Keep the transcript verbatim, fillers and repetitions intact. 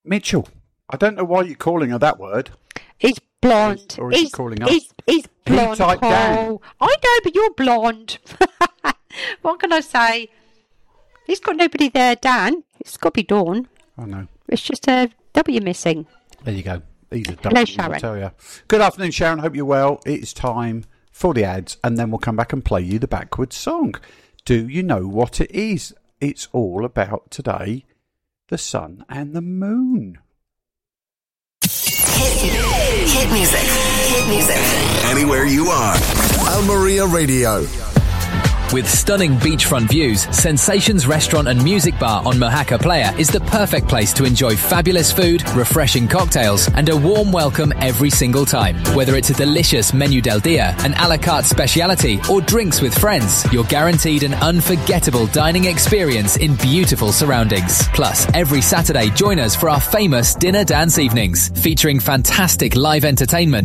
Mitchell. I don't know why you're calling her that word. He's blonde. Or is he's, he calling us? He's, he's blonde. He-type Dan. I know, but you're blonde. What can I say? He's got nobody there, Dan. It's got to be Dawn. I know. It's just a W missing. There you go. He's a Hello, W, Sharon. I'll tell you. Good afternoon, Sharon. Hope you're well. It's time for the ads, and then we'll come back and play you the backwards song. Do you know what it is? It's all about today, the sun and the moon. Hit, hit music. Hit music. Anywhere you are. Al Maria Radio. With stunning beachfront views, Sensations Restaurant and Music Bar on Mojaca Playa is the perfect place to enjoy fabulous food, refreshing cocktails, and a warm welcome every single time. Whether it's a delicious menu del dia, an a la carte speciality, or drinks with friends, you're guaranteed an unforgettable dining experience in beautiful surroundings. Plus, every Saturday, join us for our famous dinner dance evenings, featuring fantastic live entertainment